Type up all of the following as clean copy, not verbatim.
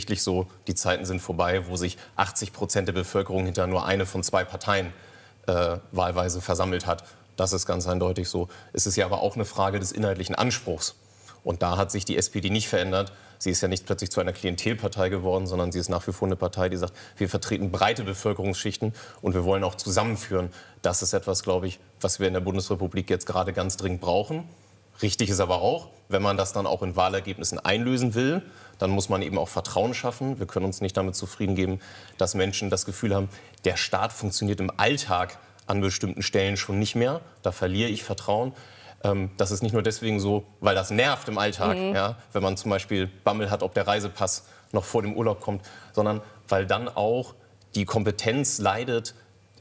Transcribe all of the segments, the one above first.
offensichtlich so, die Zeiten sind vorbei, wo sich 80% der Bevölkerung hinter nur eine von 2 Parteien wahlweise versammelt hat. Das ist ganz eindeutig so. Es ist ja aber auch eine Frage des inhaltlichen Anspruchs. Und da hat sich die SPD nicht verändert. Sie ist ja nicht plötzlich zu einer Klientelpartei geworden, sondern sie ist nach wie vor eine Partei, die sagt, wir vertreten breite Bevölkerungsschichten und wir wollen auch zusammenführen. Das ist etwas, glaube ich, was wir in der Bundesrepublik jetzt gerade ganz dringend brauchen. Richtig ist aber auch, wenn man das dann auch in Wahlergebnissen einlösen will, dann muss man eben auch Vertrauen schaffen. Wir können uns nicht damit zufrieden geben, dass Menschen das Gefühl haben, der Staat funktioniert im Alltag an bestimmten Stellen schon nicht mehr. Da verliere ich Vertrauen. Das ist nicht nur deswegen so, weil das nervt im Alltag, ja, wenn man zum Beispiel Bammel hat, ob der Reisepass noch vor dem Urlaub kommt, sondern weil dann auch die Kompetenz leidet,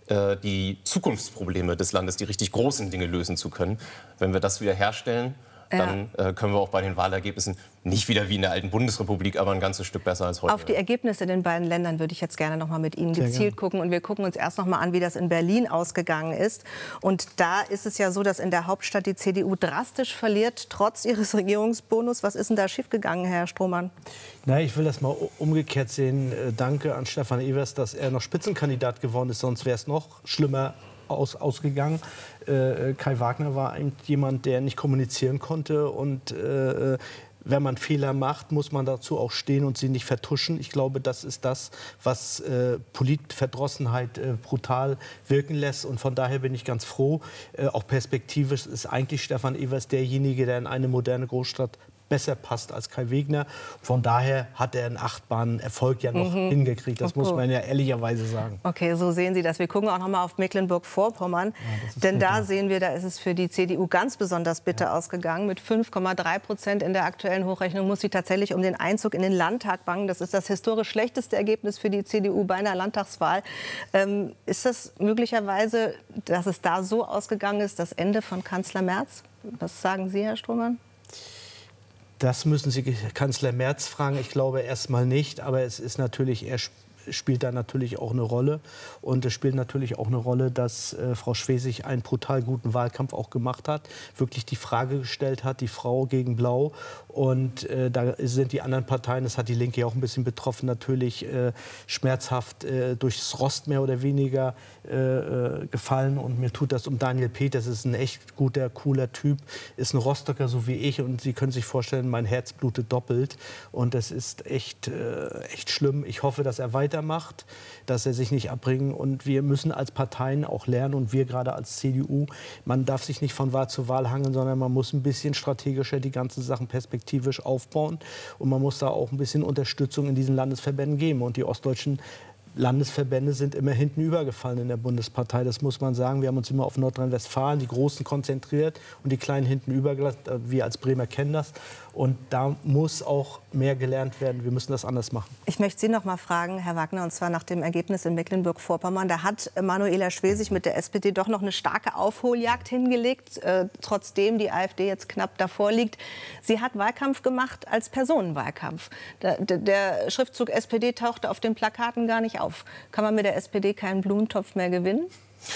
die Zukunftsprobleme des Landes, die richtig großen Dinge lösen zu können. Wenn wir das wieder herstellen, dann können wir auch bei den Wahlergebnissen nicht wieder wie in der alten Bundesrepublik, aber ein ganzes Stück besser als heute. Auf die Ergebnisse in den beiden Ländern würde ich jetzt gerne noch mal mit Ihnen gezielt gucken. Und wir gucken uns erst noch mal an, wie das in Berlin ausgegangen ist. Und da ist es ja so, dass in der Hauptstadt die CDU drastisch verliert, trotz ihres Regierungsbonus. Was ist denn da schiefgegangen, Herr Strohmann? Na, ich will das mal umgekehrt sehen. Danke an Stefan Evers, dass er noch Spitzenkandidat geworden ist. Sonst wäre es noch schlimmer ausgegangen. Kai Wagner war jemand, der nicht kommunizieren konnte. Und wenn man Fehler macht, muss man dazu auch stehen und sie nicht vertuschen. Ich glaube, das ist das, was Politverdrossenheit brutal wirken lässt. Und von daher bin ich ganz froh. Auch perspektivisch ist eigentlich Stefan Evers derjenige, der in eine moderne Großstadt besser passt als Kai Wegner. Von daher hat er einen achtbaren Erfolg ja noch hingekriegt. Das muss man ja ehrlicherweise sagen. Okay, so sehen Sie das. Wir gucken auch noch mal auf Mecklenburg-Vorpommern. Denn da sehen wir, da ist es für die CDU ganz besonders bitter ausgegangen. Mit 5,3% in der aktuellen Hochrechnung muss sie tatsächlich um den Einzug in den Landtag bangen. Das ist das historisch schlechteste Ergebnis für die CDU bei einer Landtagswahl. Ist das möglicherweise, dass es da so ausgegangen ist, das Ende von Kanzler Merz? Was sagen Sie, Herr Strohmann? Das müssen Sie Kanzler Merz fragen. Ich glaube erst mal nicht. Aber es ist natürlich, er spielt da natürlich auch eine Rolle. Und es spielt natürlich auch eine Rolle, dass Frau Schwesig einen brutal guten Wahlkampf auch gemacht hat. Wirklich die Frage gestellt hat, die Frau gegen Blau. Und da sind die anderen Parteien, das hat die Linke ja auch ein bisschen betroffen, natürlich schmerzhaft durchs Rost mehr oder weniger gefallen. Und mir tut das um Daniel Peters, ist ein echt guter, cooler Typ, ist ein Rostocker, so wie ich. Und Sie können sich vorstellen, mein Herz blutet doppelt. Und das ist echt schlimm. Ich hoffe, dass er weitermacht, dass er sich nicht abbringen. Und wir müssen als Parteien auch lernen, und wir gerade als CDU, man darf sich nicht von Wahl zu Wahl hangeln, sondern man muss ein bisschen strategischer die ganzen Sachen perspektivisch aufbauen. Und man muss da auch ein bisschen Unterstützung in diesen Landesverbänden geben. Und die ostdeutschen Landesverbände sind immer hinten übergefallen in der Bundespartei. Das muss man sagen. Wir haben uns immer auf Nordrhein-Westfalen, die Großen, konzentriert und die Kleinen hinten übergelassen. Wir als Bremer kennen das. Und da muss auch mehr gelernt werden. Wir müssen das anders machen. Ich möchte Sie noch mal fragen, Herr Wagner, und zwar nach dem Ergebnis in Mecklenburg-Vorpommern. Da hat Manuela Schwesig mit der SPD doch noch eine starke Aufholjagd hingelegt, trotzdem die AfD jetzt knapp davor liegt. Sie hat Wahlkampf gemacht als Personenwahlkampf. Der Schriftzug SPD tauchte auf den Plakaten gar nicht auf. Kann man mit der SPD keinen Blumentopf mehr gewinnen?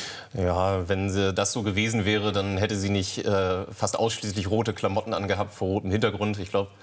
Ja, wenn das so gewesen wäre, dann hätte sie nicht fast ausschließlich rote Klamotten angehabt vor rotem Hintergrund. Ich glaube,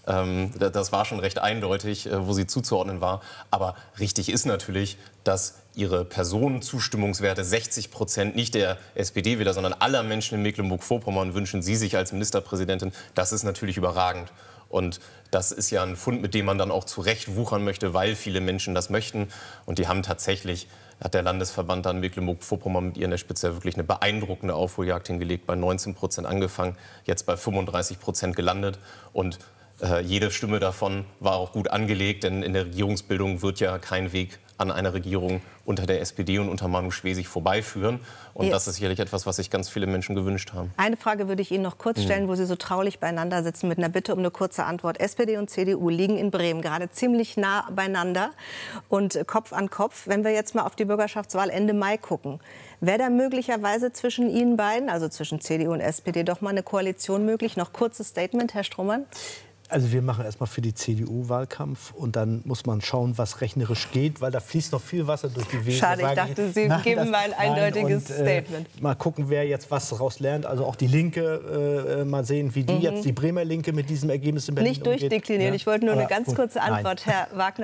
das war schon recht eindeutig, wo sie zuzuordnen war. Aber richtig ist natürlich, dass ihre Personenzustimmungswerte 60% nicht der SPD wieder, sondern aller Menschen in Mecklenburg-Vorpommern wünschen sie sich als Ministerpräsidentin. Das ist natürlich überragend. Und das ist ja ein Fund, mit dem man dann auch zu Recht wuchern möchte, weil viele Menschen das möchten. Und die haben tatsächlich, hat der Landesverband dann Mecklenburg-Vorpommern mit ihr in der Spitze wirklich eine beeindruckende Aufholjagd hingelegt. Bei 19% angefangen, jetzt bei 35% gelandet. Und jede Stimme davon war auch gut angelegt, denn in der Regierungsbildung wird ja kein Weg an einer Regierung unter der SPD und unter Manu Schwesig vorbeiführen. Und das ist sicherlich etwas, was sich ganz viele Menschen gewünscht haben. Eine Frage würde ich Ihnen noch kurz stellen, wo Sie so traulich beieinander sitzen, mit einer Bitte um eine kurze Antwort. SPD und CDU liegen in Bremen gerade ziemlich nah beieinander und Kopf an Kopf. Wenn wir jetzt mal auf die Bürgerschaftswahl Ende Mai gucken, wäre da möglicherweise zwischen Ihnen beiden, also zwischen CDU und SPD, doch mal eine Koalition möglich? Noch kurzes Statement, Herr Strohmann. Also wir machen erstmal für die CDU Wahlkampf und dann muss man schauen, was rechnerisch geht, weil da fließt noch viel Wasser durch die Weser. Schade, ich dachte, Sie geben mal ein eindeutiges Statement. Mal gucken, wer jetzt was daraus lernt. Also auch die Linke, mal sehen, wie die jetzt, die Bremer Linke mit diesem Ergebnis in Berlin nicht durchdeklinieren, ich wollte nur eine ganz kurze Antwort, Herr Wagner.